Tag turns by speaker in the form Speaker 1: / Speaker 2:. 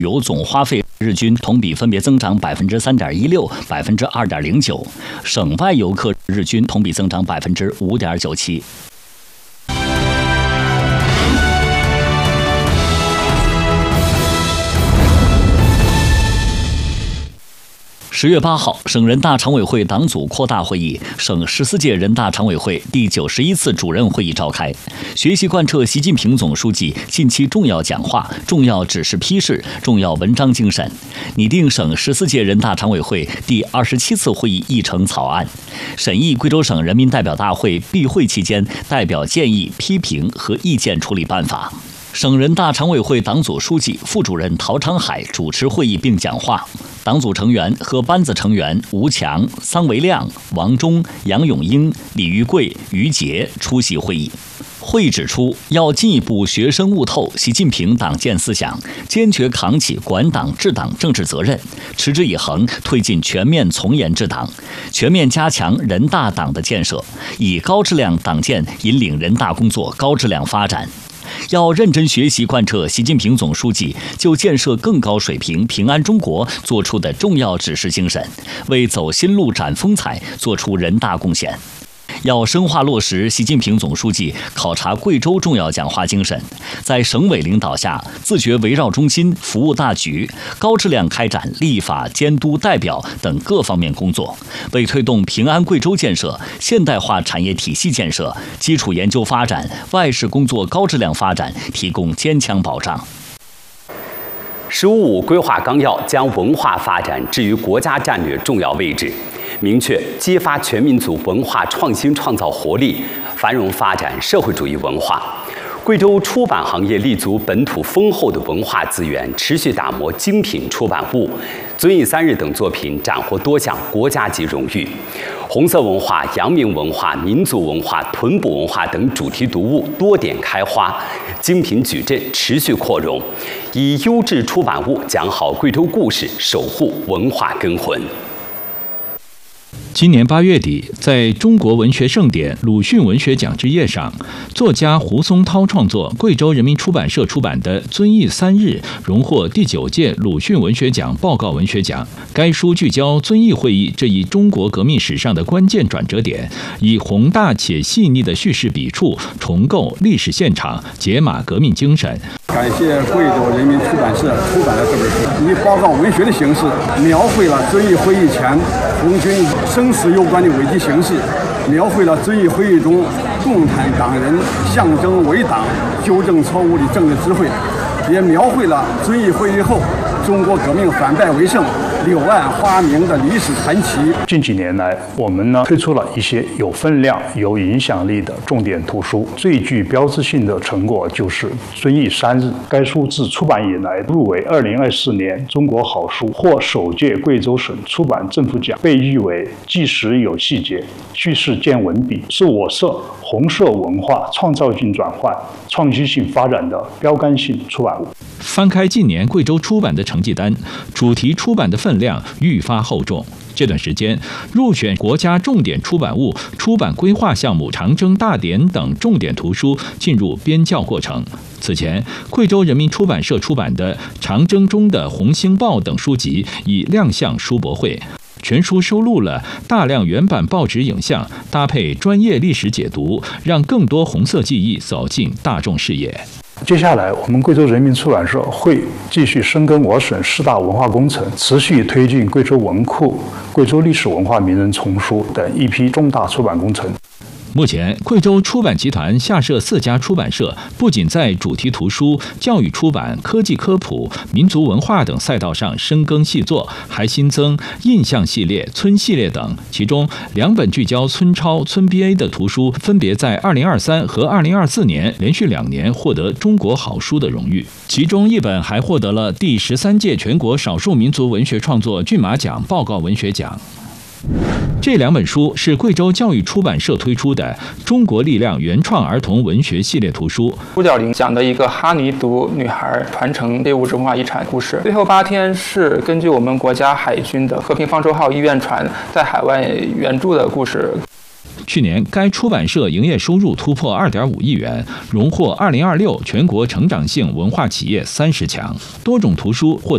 Speaker 1: 游总花费日均同比分别增长3.16%、2.09%，省外游客日均同比增长5.97%。10月8号，省人大常委会党组扩大会议、省14届人大常委会第91次主任会议召开，学习贯彻习近平总书记近期重要讲话、重要指示批示、重要文章精神，拟定省14届人大常委会第27次会议议程草案，审议贵州省人民代表大会闭会期间代表建议、批评和意见处理办法。省人大常委会党组书记、副主任陶长海主持会议并讲话，党组成员和班子成员吴强、桑维亮、王忠、杨永英、李玉贵、于杰出席会议。会议指出，要进一步学深悟透习近平党建思想，坚决扛起管党治党政治责任，持之以恒推进全面从严治党，全面加强人大党的建设，以高质量党建引领人大工作高质量发展。要认真学习贯彻习近平总书记就建设更高水平平安中国作出的重要指示精神，为走新路展风采作出人大贡献。要深化落实习近平总书记考察贵州重要讲话精神，在省委领导下，自觉围绕中心、服务大局，高质量开展立法、监督、代表等各方面工作，为推动平安贵州建设、现代化产业体系建设、基础研究发展、外事工作高质量发展提供坚强保障。
Speaker 2: “15+5”规划纲要将文化发展置于国家战略重要位置，明确激发全民族文化创新创造活力，繁荣发展社会主义文化。贵州出版行业立足本土丰厚的文化资源，持续打磨精品出版物。遵义3日等作品斩获多项国家级荣誉。红色文化、阳明文化、民族文化、屯捕文化等主题读物多点开花，精品矩阵持续扩容，以优质出版物讲好贵州故事，守护文化根魂。
Speaker 3: 今年8月底，在中国文学盛典鲁迅文学奖之夜上，作家胡松涛创作、贵州人民出版社出版的《遵义3日》荣获第9届鲁迅文学奖报告文学奖。该书聚焦遵义会议这一中国革命史上的关键转折点，以宏大且细腻的叙事笔触，重构历史现场，解码革命精神。
Speaker 4: 感谢贵州人民出版社出版了这本书，以报告文学的形式描绘了遵义会议前红军生死攸关的危机形势，描绘了遵义会议中共产党人象征为党、纠正错误的政治智慧，也描绘了遵义会议后中国革命反败为胜、柳暗花明的历史传奇。
Speaker 5: 近几年来，我们推出了一些有分量、有影响力的重点图书，最具标志性的成果就是《遵义3日》。该书自出版以来，入围2024年中国好书，获首届贵州省出版政府奖，被誉为纪实有细节、叙事见文笔，是我社红色文化创造性转换、创新性发展的标杆性出版物。
Speaker 3: 翻开近年贵州出版的成绩单，主题出版的分量愈发厚重。这段时间，入选国家重点出版物出版规划项目《长征大典》等重点图书进入编校过程。此前，贵州人民出版社出版的《长征中的红星报》等书籍已亮相书博会。全书收录了大量原版报纸影像，搭配专业历史解读，让更多红色记忆走进大众视野。
Speaker 5: 接下来，我们贵州人民出版社会继续深耕我省4大文化工程，持续推进贵州文库、贵州历史文化名人丛书等一批重大出版工程。
Speaker 3: 目前，贵州出版集团下设4家出版社，不仅在主题图书、教育出版、科技科普、民族文化等赛道上深耕细作，还新增印象系列、村系列等。其中2本聚焦村超、村 BA 的图书，分别在2023和2024年连续2年获得中国好书的荣誉。其中1本还获得了第13届全国少数民族文学创作骏马奖报告文学奖。这2本书是贵州教育出版社推出的《中国力量原创儿童文学系列图书》。
Speaker 6: 主角里讲的一个哈尼族女孩传承非物质文化遗产故事。最后8天是根据我们国家海军的和平方舟号医院船在海外援助的故事。
Speaker 3: 去年，该出版社营业收入突破2.5亿元，荣获2026全国成长性文化企业30强，多种图书获得